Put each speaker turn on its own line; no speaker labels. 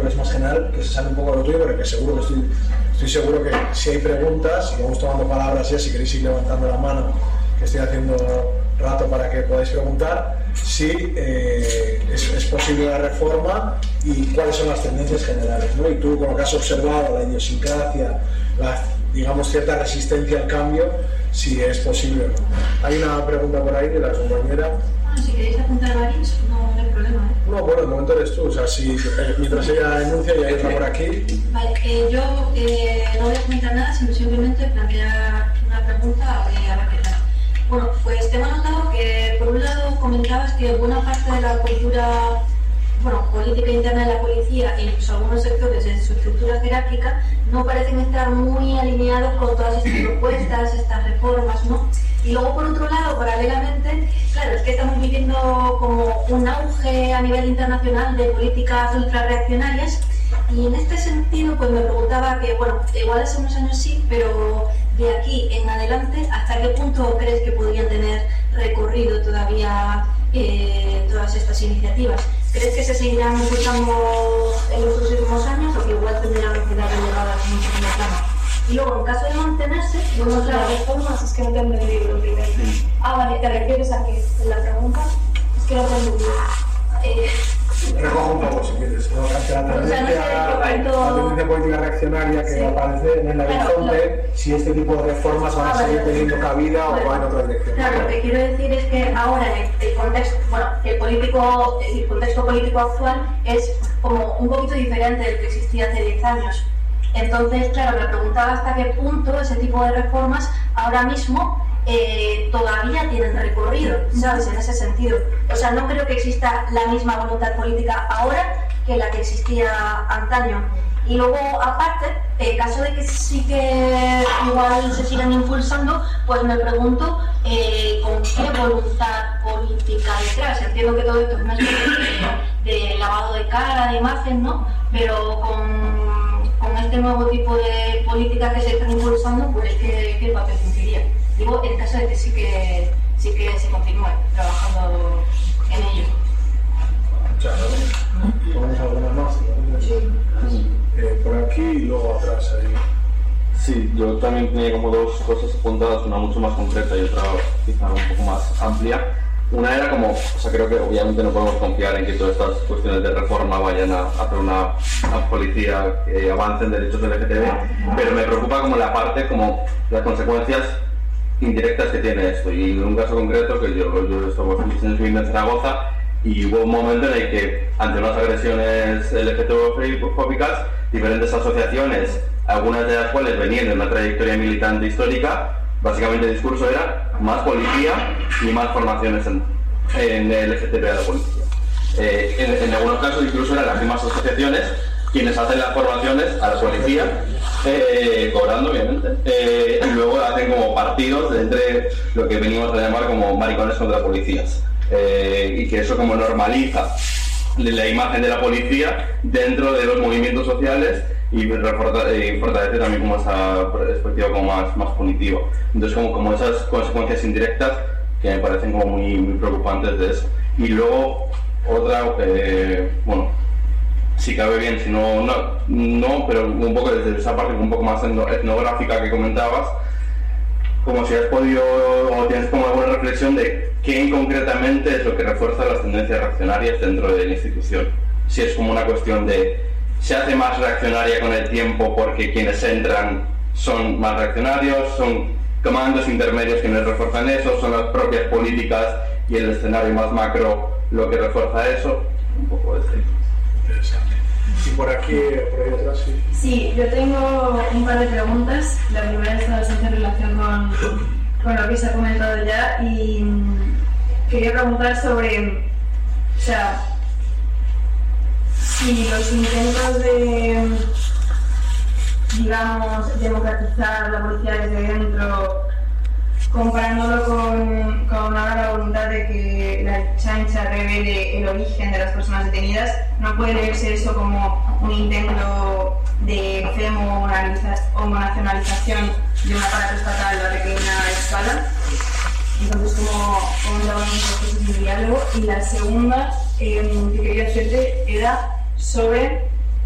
que es más general, que se sale un poco de lo tuyo, porque seguro que estoy seguro que si hay preguntas, y vamos tomando palabras ya, si queréis ir levantando la mano, que estoy haciendo rato para que podáis preguntar, si es posible la reforma y cuáles son las tendencias generales, ¿no? Y tú, con lo que has observado, la idiosincrasia, digamos, cierta resistencia al cambio, si es posible o no. Hay una pregunta por ahí de la compañera.
Si queréis apuntar varios, no hay problema, ¿eh?
No, bueno, de momento eres tú, o sea, si mientras ella enuncia y hay otra por aquí.
Vale, yo no voy a comentar nada, sino simplemente plantear una pregunta a ver qué tal. Bueno, pues te hemos notado que por un lado comentabas que buena parte de la cultura, política interna de la policía e incluso algunos sectores en su estructura jerárquica no parecen estar muy alineados con todas estas propuestas, estas reformas, ¿no? Y luego, por otro lado, paralelamente, claro, es que estamos viviendo como un auge a nivel internacional de políticas ultrarreaccionarias, y en este sentido, pues me preguntaba que, igual hace unos años sí, pero de aquí en adelante, ¿hasta qué punto crees que podrían tener recorrido todavía todas estas iniciativas? ¿Crees que se seguirán impulsando en los próximos años o que igual tendrán que dar llegadas en un segundo plano? Y luego, en caso de mantenerse,
las reformas, es que no te he entendido lo primero. Vale, ¿te refieres a que en la pregunta? Es que no te he entendido.
Recojo un poco si quieres, ¿no? La tendencia política reaccionaria que aparece en el horizonte, si este tipo de reformas van a seguir teniendo cabida o van en otra dirección.
Claro, lo que quiero decir es que ahora el contexto político actual es como un poquito diferente del que existía hace 10 años. Entonces, claro, me preguntaba hasta qué punto ese tipo de reformas ahora mismo todavía tienen recorrido, ¿sabes? En ese sentido. O sea, no creo que exista la misma voluntad política ahora que la que existía antaño. Y luego, aparte, en caso de que sí que igual se sigan impulsando, pues me pregunto con qué voluntad política detrás. Entiendo que todo esto es una especie de lavado de cara, de imagen, ¿no? Pero con este nuevo tipo de políticas que se están impulsando, pues ¿qué papel cumpliría? Digo, en caso de que sí que se continúe trabajando en ello.
Muchas gracias. ¿Ponemos alguna más? Sí. Por aquí y luego atrás ahí.
Sí, yo también tenía como dos cosas apuntadas, una mucho más concreta y otra quizá un poco más amplia. Una era como, creo que obviamente no podemos confiar en que todas estas cuestiones de reforma vayan a hacer una policía que avance en derechos LGTB, pero me preocupa como la parte, como las consecuencias indirectas que tiene esto. Y en un caso concreto, que yo estuve viviendo en Zaragoza, y hubo un momento en el que, ante unas agresiones LGTB-fóbicas, diferentes asociaciones, algunas de las cuales venían de una trayectoria militante histórica, básicamente el discurso era más policía y más formaciones en LGTB a la policía. En algunos casos incluso eran las mismas asociaciones quienes hacen las formaciones a la policía, cobrando obviamente, y luego hacen como partidos entre lo que venimos a llamar como maricones contra policías, y que eso como normaliza la imagen de la policía dentro de los movimientos sociales y fortalece también como esa perspectiva como más punitiva. Entonces como esas consecuencias indirectas que me parecen como muy preocupantes de eso. Y luego otra, si cabe bien, si no, pero un poco desde esa parte un poco más etnográfica que comentabas, como si has podido o tienes como alguna reflexión de qué concretamente es lo que refuerza las tendencias reaccionarias dentro de la institución. Si es como una cuestión de se hace más reaccionaria con el tiempo porque quienes entran son más reaccionarios, son comandos intermedios quienes refuerzan eso, son las propias políticas y el escenario más macro lo que refuerza eso. Un poco de eso.
Interesante. Y por aquí, por ahí atrás, sí.
Sí, yo tengo un par de preguntas. La primera está bastante en relación con lo que se ha comentado ya, y quería preguntar sobre, si los intentos de, digamos, democratizar la policía desde dentro, comparándolo con ahora la voluntad de que la chancha revele el origen de las personas detenidas, ¿no puede leerse eso como un intento de femo o nacionalización de un aparato estatal a pequeña escala? Entonces, ¿cómo llevamos estos procesos de diálogo? Y la segunda que quería hacerte era sobre